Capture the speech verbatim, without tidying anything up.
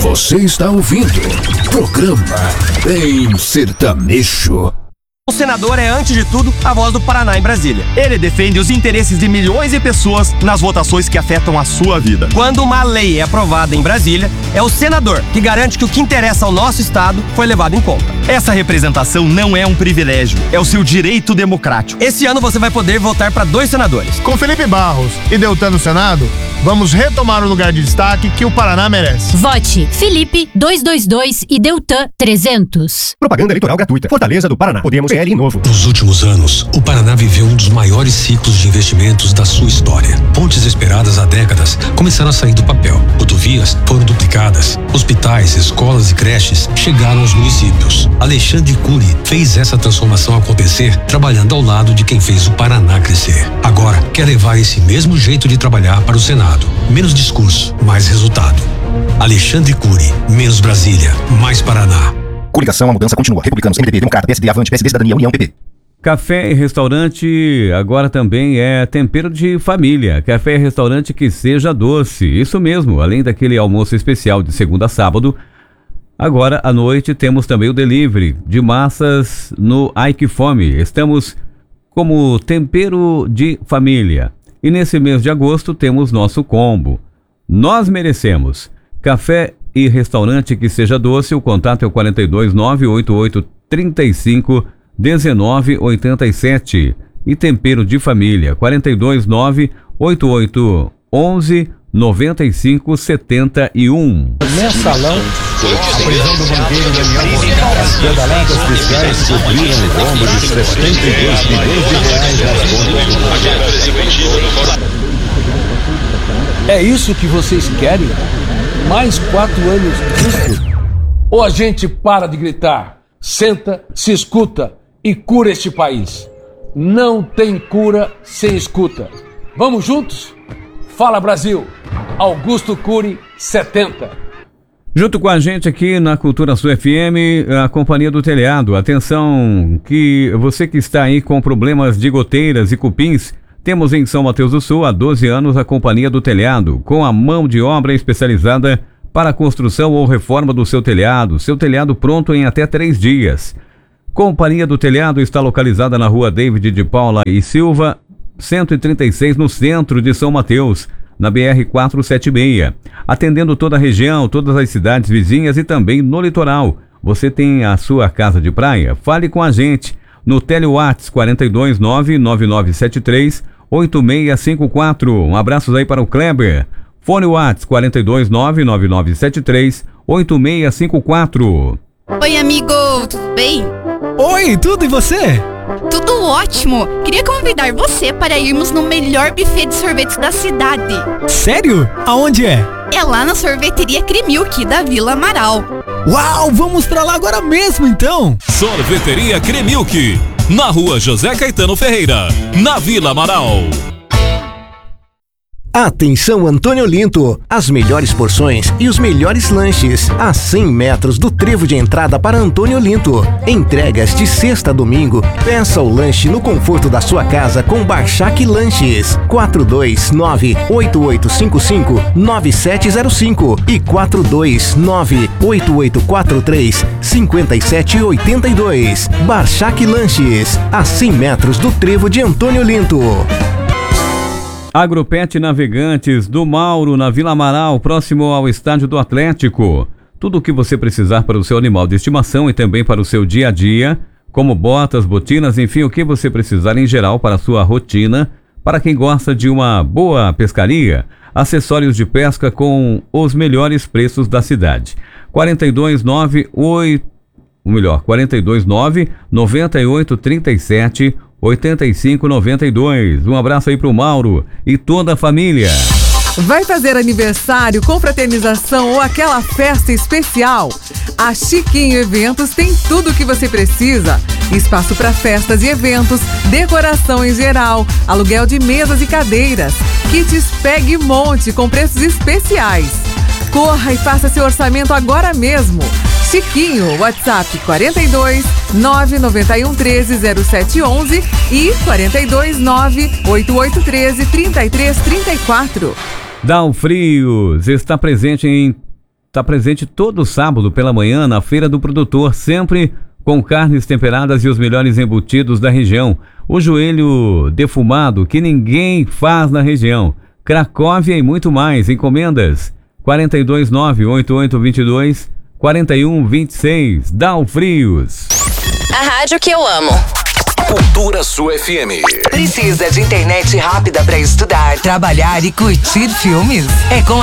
Você está ouvindo programa Bem Sertanejo. O senador é, antes de tudo, a voz do Paraná em Brasília. Ele defende os interesses de milhões de pessoas nas votações que afetam a sua vida. Quando uma lei é aprovada em Brasília, é o senador que garante que o que interessa ao nosso estado foi levado em conta. Essa representação não é um privilégio, é o seu direito democrático. Esse ano você vai poder votar para dois senadores. Com Felipe Barros e Deltan no Senado, vamos retomar o lugar de destaque que o Paraná merece. Vote Felipe duzentos e vinte e dois e Deltan trezentos. Propaganda eleitoral gratuita. Fortaleza do Paraná. Podemos P L novo. Nos últimos anos, o Paraná viveu um dos maiores ciclos de investimentos da sua história. Pontes esperadas há décadas começaram a sair do papel. Rodovias foram duplicadas. Hospitais, escolas e creches chegaram aos municípios. Alexandre Cury fez essa transformação acontecer trabalhando ao lado de quem fez o Paraná crescer. Agora, quer levar esse mesmo jeito de trabalhar para o Senado. Menos discurso, mais resultado. Alexandre Cury, menos Brasília, mais Paraná. Coligação, a mudança continua. Republicanos, M D B, Democrata, P S D, Avante, P S D, Cidadania, União, P P. Café e restaurante agora também é tempero de família. Café e restaurante que seja doce. Isso mesmo, além daquele almoço especial de segunda a sábado, agora à noite temos também o delivery de massas no Ai Que Fome. Estamos como tempero de família. E nesse mês de agosto temos nosso combo. Nós merecemos. Café e restaurante que seja doce. O contato é o quatro dois nove oito oito três cinco um nove oito sete. E tempero de família quatro dois nove oito oito um um nove cinco sete um. Mensalão, a prisão do banqueiro Daniel Monteiro. As pedaladas fiscais cobriram o rombo de setenta e dois milhões de reais nas contas. É isso que vocês querem? Mais quatro anos disso? Ou a gente para de gritar, senta, se escuta e cura este país? Não tem cura sem escuta. Vamos juntos? Fala Brasil! Augusto Cury, setenta. Junto com a gente aqui na Cultura Sul F M, a Companhia do Telhado. Atenção, que você que está aí com problemas de goteiras e cupins, temos em São Mateus do Sul há doze anos a Companhia do Telhado, com a mão de obra especializada para a construção ou reforma do seu telhado. Seu telhado pronto em até três dias. Companhia do Telhado está localizada na rua David de Paula e Silva, cento e trinta e seis, no centro de São Mateus, na B R quatrocentos e setenta e seis, atendendo toda a região, todas as cidades vizinhas e também no litoral. Você tem a sua casa de praia? Fale com a gente no Telewhats quatro dois nove nove nove sete três oito seis cinco quatro. Um abraço aí para o Kleber. Fone Whats quatro dois nove nove nove sete três oito seis cinco quatro. Oi, amigo, tudo bem? Oi, tudo e você? Tudo ótimo! Queria convidar você para irmos no melhor buffet de sorvetes da cidade. Sério? Aonde é? É lá na sorveteria Cremilk, da Vila Amaral. Uau, vamos pra lá agora mesmo então! Sorveteria Cremilk, na rua José Caetano Ferreira, na Vila Amaral. Atenção Antônio Olinto, as melhores porções e os melhores lanches a cem metros do trevo de entrada para Antônio Olinto. Entregas de sexta a domingo. Peça o lanche no conforto da sua casa com Barchac Lanches. quatro dois nove oito oito cinco cinco nove sete zero cinco e quatro dois nove oito oito quatro três cinco sete oito dois. Barchac Lanches, a cem metros do trevo de Antônio Olinto. Agropet Navegantes do Mauro, na Vila Amaral, próximo ao estádio do Atlético. Tudo o que você precisar para o seu animal de estimação e também para o seu dia a dia, como botas, botinas, enfim, o que você precisar em geral para a sua rotina. Para quem gosta de uma boa pescaria, acessórios de pesca com os melhores preços da cidade. quatro dois nove oito, ou melhor, quatro dois nove nove oito três sete oito cinco nove dois. Um abraço aí pro Mauro e toda a família. Vai fazer aniversário, confraternização ou aquela festa especial? A Chiquinho Eventos tem tudo o que você precisa. Espaço para festas e eventos, decoração em geral, aluguel de mesas e cadeiras, kits Pegue Monte com preços especiais. Corra e faça seu orçamento agora mesmo. Chiquinho, WhatsApp quatro dois nove nove um um três zero sete um um e quatro dois nove oito oito três três três três quatro. Dalfrios está presente em está presente todo sábado pela manhã na Feira do Produtor, sempre com carnes temperadas e os melhores embutidos da região. O joelho defumado que ninguém faz na região. Cracóvia e muito mais. Encomendas quatro dois nove, oito oito dois dois, quatro um dois seis. Dalfrios. A rádio que eu amo. Cultura Sul F M. Precisa de internet rápida para estudar, trabalhar e curtir filmes? É com